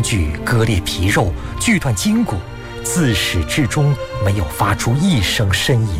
锯割裂皮肉，锯断筋骨，自始至终没有发出一声呻吟。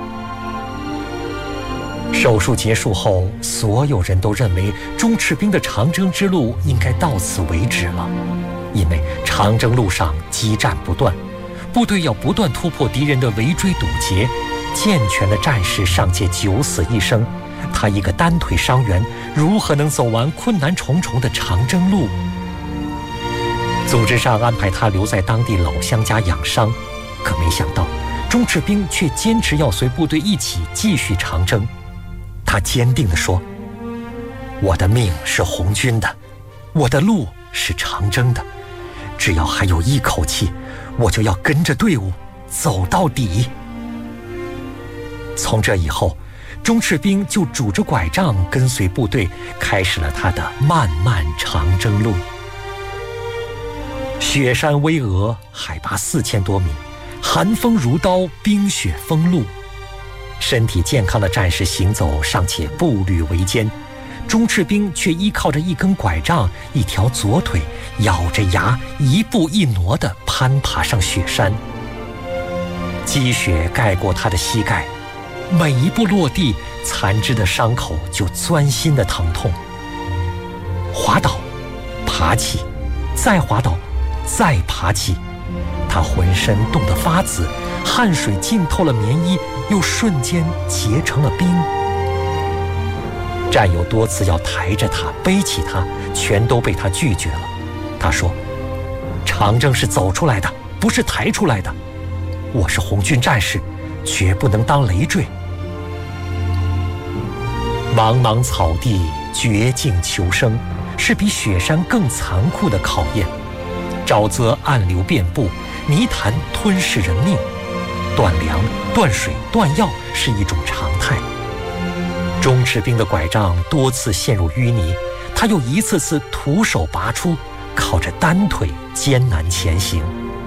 手术结束后，所有人都认为钟赤兵的长征之路应该到此为止了，因为长征路上激战不断，部队要不断突破敌人的围追堵截，健全的战士尚且九死一生，他一个单腿伤员如何能走完困难重重的长征路？组织上安排他留在当地老乡家养伤，可没想到钟赤兵却坚持要随部队一起继续长征。他坚定地说：我的命是红军的，我的路是长征的，只要还有一口气，我就要跟着队伍走到底。从这以后，钟赤兵就拄着拐杖跟随部队，开始了他的漫漫长征路。雪山巍峨，海拔4000多米，寒风如刀，冰雪封路。身体健康的战士行走尚且步履维艰，钟赤兵却依靠着一根拐杖，一条左腿，咬着牙一步一挪地攀爬上雪山。积雪盖过他的膝盖，每一步落地，残肢的伤口就钻心的疼痛。滑倒，爬起，再滑倒，再爬起，他浑身冻得发紫，汗水浸透了棉衣，又瞬间结成了冰。战友多次要抬着他，背起他，全都被他拒绝了。他说：长征是走出来的，不是抬出来的，我是红军战士，绝不能当累赘。茫茫草地，绝境求生，是比雪山更残酷的考验。沼泽暗流遍布，泥潭吞噬人命，断粮、断水、断药是一种常态。钟赤兵的拐杖多次陷入淤泥，他又一次次徒手拔出，靠着单腿艰难前行。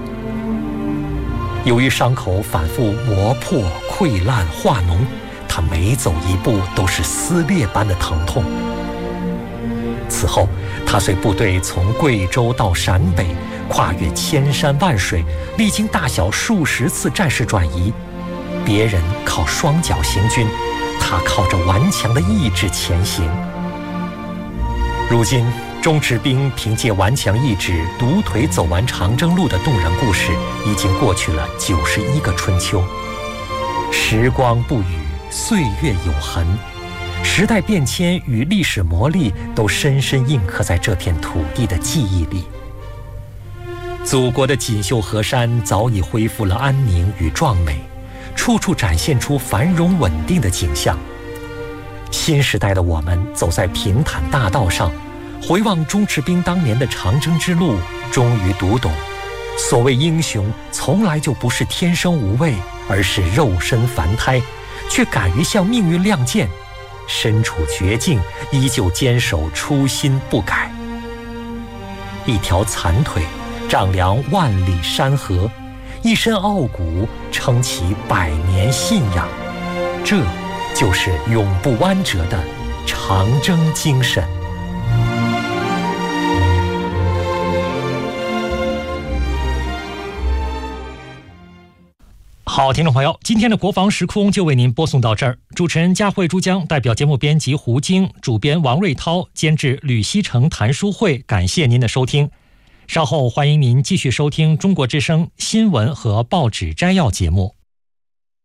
由于伤口反复磨破、溃烂、化脓，他每走一步都是撕裂般的疼痛。此后，他随部队从贵州到陕北，跨越千山万水，历经大小数十次战事转移。别人靠双脚行军，他靠着顽强的意志前行。如今，钟赤兵凭借顽强意志独腿走完长征路的动人故事，已经过去了91个春秋。时光不语，岁月有痕，时代变迁与历史磨砺都深深印刻在这片土地的记忆里。祖国的锦绣河山早已恢复了安宁与壮美，处处展现出繁荣稳定的景象。新时代的我们走在平坦大道上，回望钟赤兵当年的长征之路，终于读懂，所谓英雄从来就不是天生无畏，而是肉身凡胎，却敢于向命运亮剑，身处绝境依旧坚守初心不改。一条残腿丈量万里山河，一身傲骨撑起100年信仰，这就是永不弯折的长征精神。好，听众朋友，今天的国防时空就为您播送到这儿。主持人佳慧、珠江，代表节目编辑胡晶，主编王瑞涛，监制吕锡成、谭书慧，感谢您的收听。稍后欢迎您继续收听中国之声新闻和报纸摘要节目。